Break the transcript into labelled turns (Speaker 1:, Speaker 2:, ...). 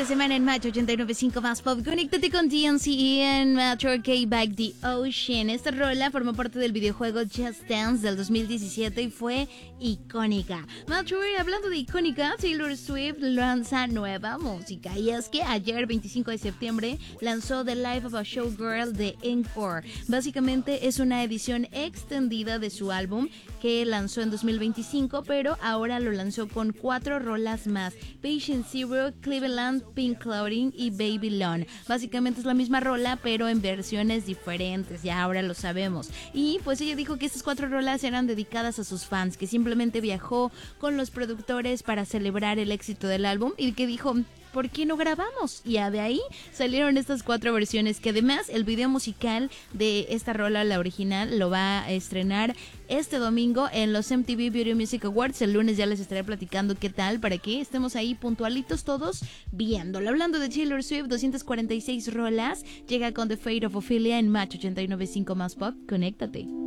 Speaker 1: semana en Match 89.5 Más Pop. Conéctate con DNCE en Metro K-Back The Ocean. Esta rola formó parte del videojuego Just Dance del 2017 y fue icónica. Metro, hablando de icónica, Taylor Swift lanza nueva música. Y es que ayer, 25 de septiembre, lanzó The Life of a Showgirl de Encore. Básicamente es una edición extendida de su álbum que lanzó en 2025, pero ahora lo lanzó con 4 rolas más: Patient Zero, Cleveland, Pink Clouding y Babylon. Básicamente es la misma rola, pero en versiones diferentes, ya ahora lo sabemos. Y pues ella dijo que estas 4 rolas eran dedicadas a sus fans, que simplemente viajó con los productores para celebrar el éxito del álbum y que dijo: ¿por qué no grabamos? Y ya de ahí salieron estas 4 versiones, que además el video musical de esta rola, la original, lo va a estrenar este domingo en los MTV Video Music Awards. El lunes ya les estaré platicando qué tal, para que estemos ahí puntualitos todos viéndolo. Hablando de Taylor Swift, 246 rolas, llega con The Fate of Ophelia en Match 89.5 Más Pop. Conéctate.